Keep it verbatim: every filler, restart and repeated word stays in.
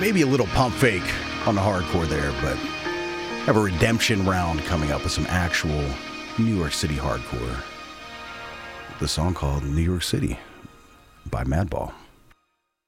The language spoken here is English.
maybe a little pump fake on the hardcore there, but have a redemption round coming up with some actual New York City hardcore. The song called New York City by Madball.